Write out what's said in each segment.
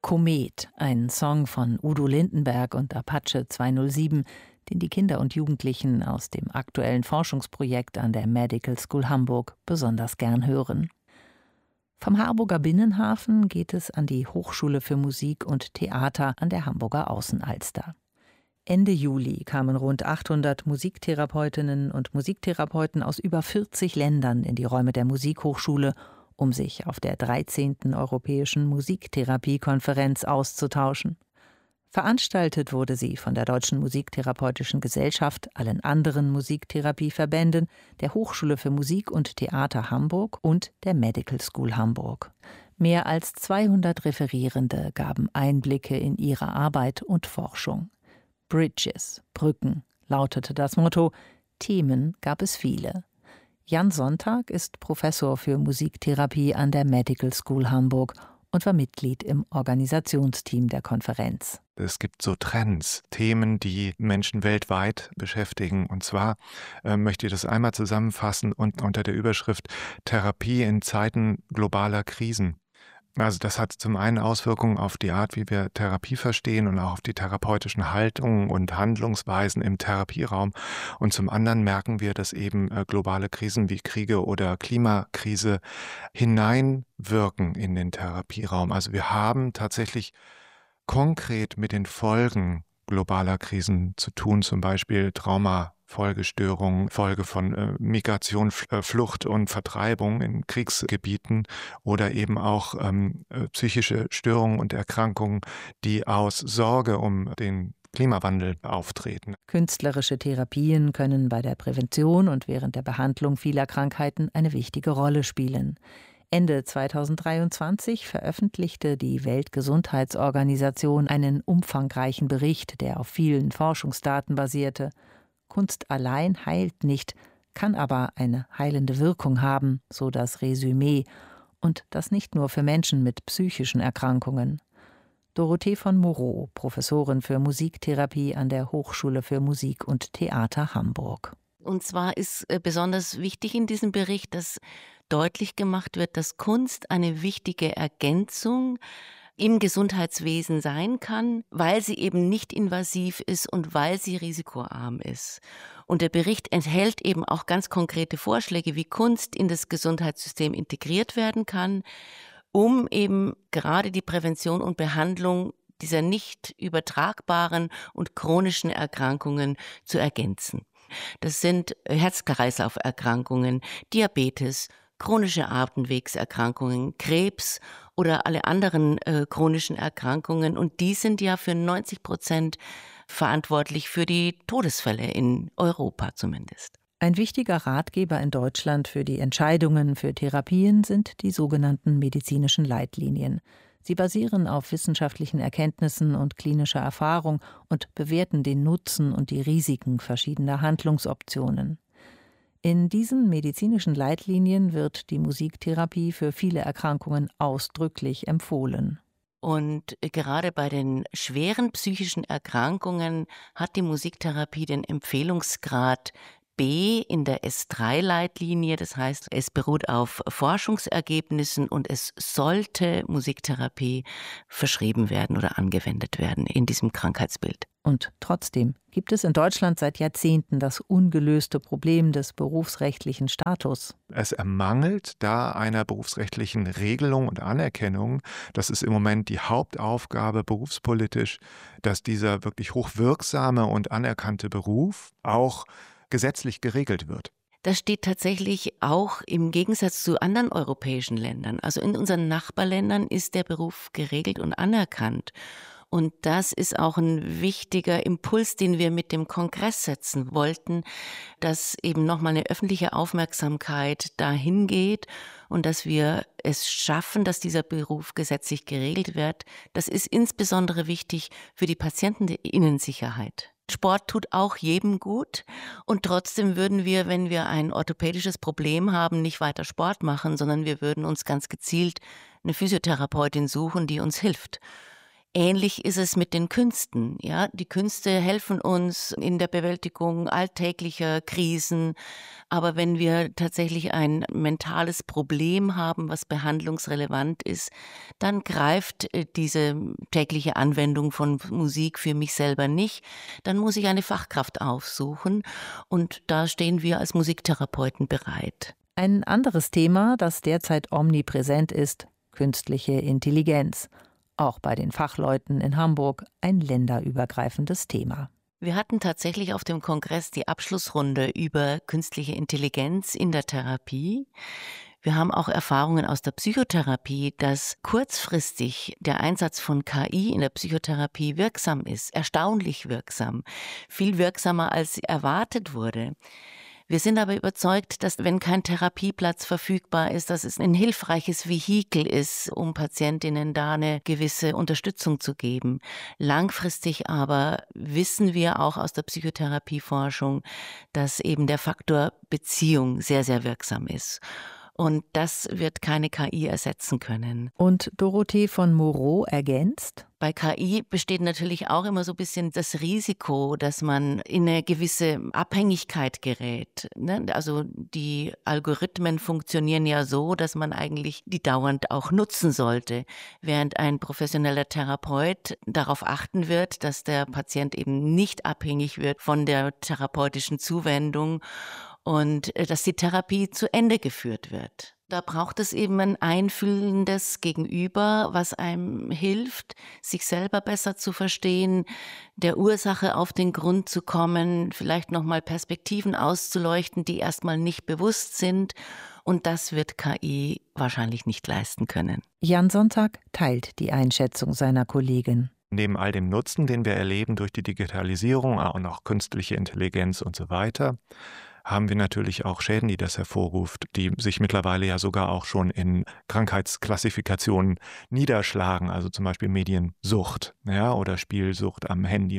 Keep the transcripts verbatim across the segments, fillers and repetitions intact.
Komet, ein Song von Udo Lindenberg und Apache zweihundertsieben, den die Kinder und Jugendlichen aus dem aktuellen Forschungsprojekt an der Medical School Hamburg besonders gern hören. Vom Harburger Binnenhafen geht es an die Hochschule für Musik und Theater an der Hamburger Außenalster. Ende Juli kamen rund achthundert Musiktherapeutinnen und Musiktherapeuten aus über vierzig Ländern in die Räume der Musikhochschule, um sich auf der dreizehnten Europäischen Musiktherapiekonferenz auszutauschen. Veranstaltet wurde sie von der Deutschen Musiktherapeutischen Gesellschaft, allen anderen Musiktherapieverbänden, der Hochschule für Musik und Theater Hamburg und der Medical School Hamburg. Mehr als zweihundert Referierende gaben Einblicke in ihre Arbeit und Forschung. Bridges, Brücken, lautete das Motto. Themen gab es viele. Jan Sonntag ist Professor für Musiktherapie an der Medical School Hamburg und war Mitglied im Organisationsteam der Konferenz. Es gibt so Trends, Themen, die Menschen weltweit beschäftigen. Und zwar äh, möchte ich das einmal zusammenfassen und unter der Überschrift Therapie in Zeiten globaler Krisen. Also das hat zum einen Auswirkungen auf die Art, wie wir Therapie verstehen und auch auf die therapeutischen Haltungen und Handlungsweisen im Therapieraum. Und zum anderen merken wir, dass eben globale Krisen wie Kriege oder Klimakrise hineinwirken in den Therapieraum. Also wir haben tatsächlich konkret mit den Folgen globaler Krisen zu tun, zum Beispiel Trauma. Folgestörungen, Folge von äh, Migration, äh, Flucht und Vertreibung in Kriegsgebieten oder eben auch ähm, äh, psychische Störungen und Erkrankungen, die aus Sorge um den Klimawandel auftreten. Künstlerische Therapien können bei der Prävention und während der Behandlung vieler Krankheiten eine wichtige Rolle spielen. Ende zweitausenddreiundzwanzig veröffentlichte die Weltgesundheitsorganisation einen umfangreichen Bericht, der auf vielen Forschungsdaten basierte. Kunst allein heilt nicht, kann aber eine heilende Wirkung haben, so das Resümee. Und das nicht nur für Menschen mit psychischen Erkrankungen. Dorothee von Moreau, Professorin für Musiktherapie an der Hochschule für Musik und Theater Hamburg. Und zwar ist besonders wichtig in diesem Bericht, dass deutlich gemacht wird, dass Kunst eine wichtige Ergänzung im Gesundheitswesen sein kann, weil sie eben nicht invasiv ist und weil sie risikoarm ist. Und der Bericht enthält eben auch ganz konkrete Vorschläge, wie Kunst in das Gesundheitssystem integriert werden kann, um eben gerade die Prävention und Behandlung dieser nicht übertragbaren und chronischen Erkrankungen zu ergänzen. Das sind Herz-Kreislauf-Erkrankungen, Diabetes, chronische Atemwegserkrankungen, Krebs oder alle anderen äh, chronischen Erkrankungen. Und die sind ja für neunzig Prozent verantwortlich für die Todesfälle in Europa zumindest. Ein wichtiger Ratgeber in Deutschland für die Entscheidungen für Therapien sind die sogenannten medizinischen Leitlinien. Sie basieren auf wissenschaftlichen Erkenntnissen und klinischer Erfahrung und bewerten den Nutzen und die Risiken verschiedener Handlungsoptionen. In diesen medizinischen Leitlinien wird die Musiktherapie für viele Erkrankungen ausdrücklich empfohlen. Und gerade bei den schweren psychischen Erkrankungen hat die Musiktherapie den Empfehlungsgrad B in der S drei Leitlinie. Das heißt, es beruht auf Forschungsergebnissen und es sollte Musiktherapie verschrieben werden oder angewendet werden in diesem Krankheitsbild. Und trotzdem gibt es in Deutschland seit Jahrzehnten das ungelöste Problem des berufsrechtlichen Status. Es ermangelt da einer berufsrechtlichen Regelung und Anerkennung. Das ist im Moment die Hauptaufgabe berufspolitisch, dass dieser wirklich hochwirksame und anerkannte Beruf auch gesetzlich geregelt wird. Das steht tatsächlich auch im Gegensatz zu anderen europäischen Ländern. Also in unseren Nachbarländern ist der Beruf geregelt und anerkannt. Und das ist auch ein wichtiger Impuls, den wir mit dem Kongress setzen wollten, dass eben nochmal eine öffentliche Aufmerksamkeit dahin geht und dass wir es schaffen, dass dieser Beruf gesetzlich geregelt wird. Das ist insbesondere wichtig für die Patienteninnensicherheit. Sport tut auch jedem gut und trotzdem würden wir, wenn wir ein orthopädisches Problem haben, nicht weiter Sport machen, sondern wir würden uns ganz gezielt eine Physiotherapeutin suchen, die uns hilft. Ähnlich ist es mit den Künsten. Ja? Die Künste helfen uns in der Bewältigung alltäglicher Krisen. Aber wenn wir tatsächlich ein mentales Problem haben, was behandlungsrelevant ist, dann greift diese tägliche Anwendung von Musik für mich selber nicht. Dann muss ich eine Fachkraft aufsuchen. Und da stehen wir als Musiktherapeuten bereit. Ein anderes Thema, das derzeit omnipräsent ist: künstliche Intelligenz. Auch bei den Fachleuten in Hamburg ein länderübergreifendes Thema. Wir hatten tatsächlich auf dem Kongress die Abschlussrunde über künstliche Intelligenz in der Therapie. Wir haben auch Erfahrungen aus der Psychotherapie, dass kurzfristig der Einsatz von K I in der Psychotherapie wirksam ist, erstaunlich wirksam, viel wirksamer als erwartet wurde. Wir sind aber überzeugt, dass wenn kein Therapieplatz verfügbar ist, dass es ein hilfreiches Vehikel ist, um Patientinnen da eine gewisse Unterstützung zu geben. Langfristig aber wissen wir auch aus der Psychotherapieforschung, dass eben der Faktor Beziehung sehr, sehr wirksam ist. Und das wird keine K I ersetzen können. Und Dorothee von Moreau ergänzt: Bei K I besteht natürlich auch immer so ein bisschen das Risiko, dass man in eine gewisse Abhängigkeit gerät. Also die Algorithmen funktionieren ja so, dass man eigentlich die dauernd auch nutzen sollte, während ein professioneller Therapeut darauf achten wird, dass der Patient eben nicht abhängig wird von der therapeutischen Zuwendung und dass die Therapie zu Ende geführt wird. Da braucht es eben ein einfühlendes Gegenüber, was einem hilft, sich selber besser zu verstehen, der Ursache auf den Grund zu kommen, vielleicht nochmal Perspektiven auszuleuchten, die erstmal nicht bewusst sind. Und das wird K I wahrscheinlich nicht leisten können. Jan Sonntag teilt die Einschätzung seiner Kollegin. Neben all dem Nutzen, den wir erleben durch die Digitalisierung und auch künstliche Intelligenz und so weiter, haben wir natürlich auch Schäden, die das hervorruft, die sich mittlerweile ja sogar auch schon in Krankheitsklassifikationen niederschlagen, also zum Beispiel Mediensucht, ja, oder Spielsucht am Handy.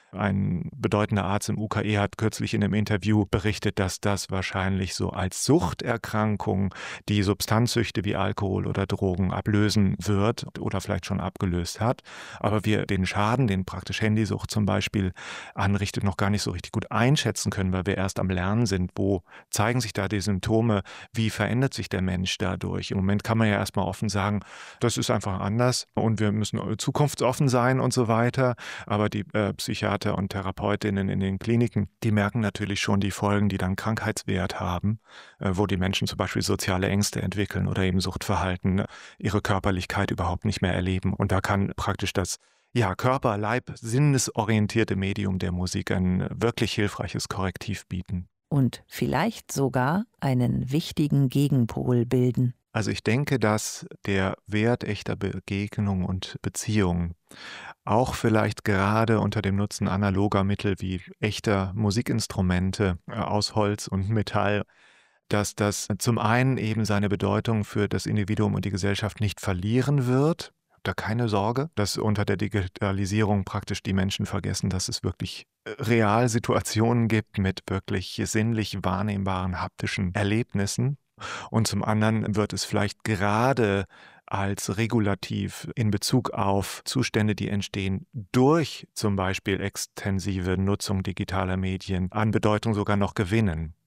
Ein bedeutender Arzt im U K E hat kürzlich in einem Interview berichtet, dass das wahrscheinlich so als Suchterkrankung die Substanzsüchte wie Alkohol oder Drogen ablösen wird oder vielleicht schon abgelöst hat. Aber wir den Schaden, den praktisch Handysucht zum Beispiel anrichtet, noch gar nicht so richtig gut einschätzen können, weil wir erst am Lernen sind. Wo zeigen sich da die Symptome? Wie verändert sich der Mensch dadurch? Im Moment kann man ja erstmal offen sagen, das ist einfach anders und wir müssen zukunftsoffen sein und so weiter. Aber die äh, Psychiater und Therapeutinnen in den Kliniken, die merken natürlich schon die Folgen, die dann Krankheitswert haben, wo die Menschen zum Beispiel soziale Ängste entwickeln oder eben Suchtverhalten, ihre Körperlichkeit überhaupt nicht mehr erleben. Und da kann praktisch das ja, Körper-, Leib-, sinnesorientierte Medium der Musik ein wirklich hilfreiches Korrektiv bieten. Und vielleicht sogar einen wichtigen Gegenpol bilden. Also ich denke, dass der Wert echter Begegnung und Beziehung auch vielleicht gerade unter dem Nutzen analoger Mittel wie echter Musikinstrumente aus Holz und Metall, dass das zum einen eben seine Bedeutung für das Individuum und die Gesellschaft nicht verlieren wird. Da keine Sorge, dass unter der Digitalisierung praktisch die Menschen vergessen, dass es wirklich real Situationen gibt mit wirklich sinnlich wahrnehmbaren haptischen Erlebnissen. Und zum anderen wird es vielleicht gerade als Regulativ in Bezug auf Zustände, die entstehen durch zum Beispiel extensive Nutzung digitaler Medien, an Bedeutung sogar noch gewinnen.